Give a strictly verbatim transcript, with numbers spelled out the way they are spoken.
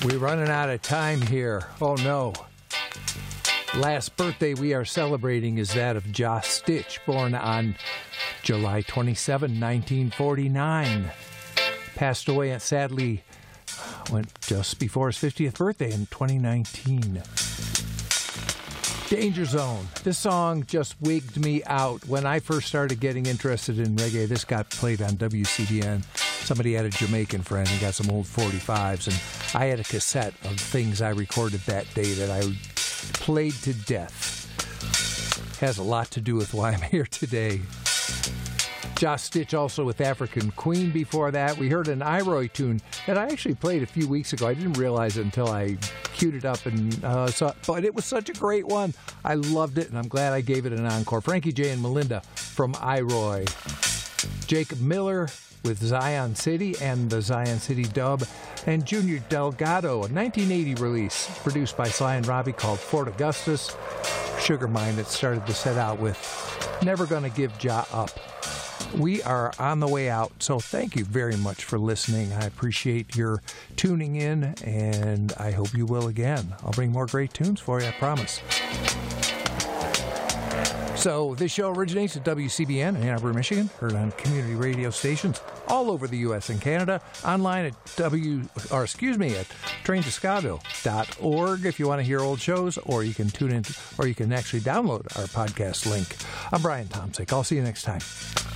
We're running out of time here. Oh, no. Last birthday we are celebrating is that of Josh Stitch, born on July twenty-seventh, nineteen forty-nine. Passed away and sadly went just before his fiftieth birthday in twenty nineteen. Danger Zone. This song just wigged me out. When I first started getting interested in reggae, this got played on W C B N. Somebody had a Jamaican friend and got some old forty-fives, and I had a cassette of things I recorded that day that I played to death. Has a lot to do with why I'm here today. Josh Stitch also with African Queen before that. We heard an Iroy tune that I actually played a few weeks ago. I didn't realize it until I queued it up, and uh, saw, but it was such a great one. I loved it, and I'm glad I gave it an encore. Frankie J and Melinda from Iroy. Jacob Miller with Zion City and the Zion City dub, and Junior Delgado, a nineteen eighty release produced by Sly and Robbie called Fort Augustus. Sugar Mine that started to set out with Never Gonna Give Ja Up. We are on the way out, so thank you very much for listening. I appreciate your tuning in, and I hope you will again. I'll bring more great tunes for you, I promise. So this show originates at W C B N in Ann Arbor, Michigan, heard on community radio stations all over the U S and Canada, online at W, or excuse me, at train to scaville dot org if you want to hear old shows, or you can tune in, or you can actually download our podcast link. I'm Brian Tomczyk. I'll see you next time.